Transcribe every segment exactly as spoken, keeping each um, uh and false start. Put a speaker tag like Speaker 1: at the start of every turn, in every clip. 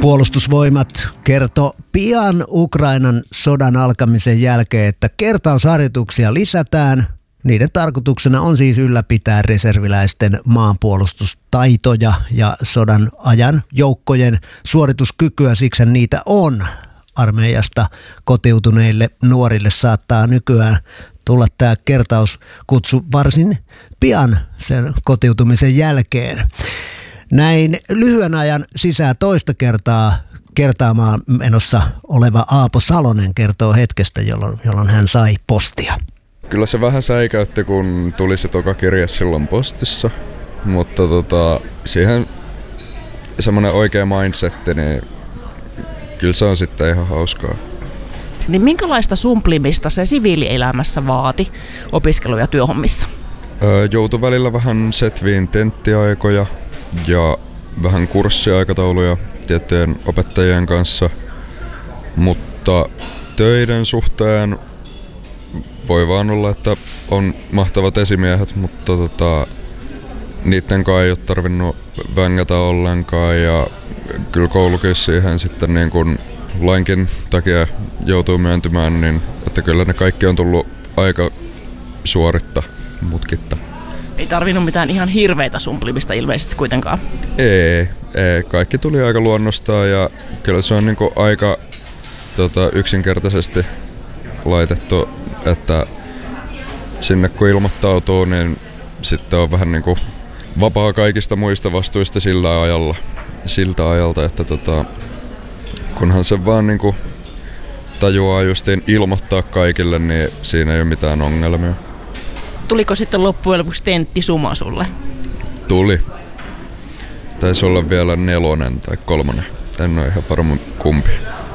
Speaker 1: Puolustusvoimat kertoi pian Ukrainan sodan alkamisen jälkeen, että kertausharjoituksia lisätään. Niiden tarkoituksena on siis ylläpitää reserviläisten maanpuolustustaitoja ja sodan ajan joukkojen suorituskykyä, siksi niitä on. Armeijasta kotiutuneille nuorille saattaa nykyään tulla tämä kertauskutsu varsin pian sen kotiutumisen jälkeen. Näin lyhyen ajan sisään toista kertaa kertaamaan menossa oleva Aapo Salonen kertoo hetkestä, jolloin, jolloin hän sai postia.
Speaker 2: Kyllä se vähän säikäytti, kun tuli se toka kirje silloin postissa, mutta tota, siihen semmoinen oikea mindsetti, niin kyllä se on sitten ihan hauskaa.
Speaker 3: Niin minkälaista sumplimista se siviilielämässä vaati opiskelu- ja työhommissa?
Speaker 2: Öö, joutui välillä vähän setviin tenttiaikoja ja vähän kurssiaikatauluja tiettyjen opettajien kanssa, mutta töiden suhteen voi vaan olla, että on mahtavat esimiehet, mutta tota, niiden kanssa ei ole tarvinnut vängätä ollenkaan ja kyllä koulukin siihen sitten niin kuin lainkin takia joutuu myöntymään, niin että kyllä ne kaikki on tullut aika suoritta mutkitta.
Speaker 3: Ei tarvinnut mitään ihan hirveitä sumplimista ilmeisesti kuitenkaan.
Speaker 2: Ei, ei, kaikki tuli aika luonnostaan ja kyllä se on niin kuin aika tota, yksinkertaisesti laitettu, että sinne kun ilmoittautuu, niin sitten on vähän niin kuin vapaa kaikista muista vastuista sillä ajalla, siltä ajalta, että tota, kunhan se vaan niin kuin tajuaa justiin ilmoittaa kaikille, niin siinä ei ole mitään ongelmia.
Speaker 3: Tuliko sitten loppujen lopuksi tenttisuma sulle?
Speaker 2: Tuli. Taisi olla vielä nelonen tai kolmonen. En ole ihan varma kumpi.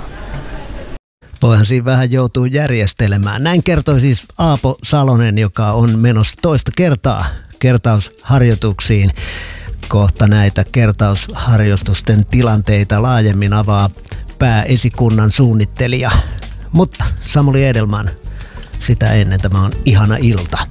Speaker 1: Voihan siinä vähän joutuu järjestelemään. Näin kertoi siis Aapo Salonen, joka on menossa toista kertaa kertausharjoituksiin. Kohta näitä kertausharjoitusten tilanteita laajemmin avaa pääesikunnan suunnittelija. Mutta Samuli Edelman, sitä ennen tämä on Ihana ilta.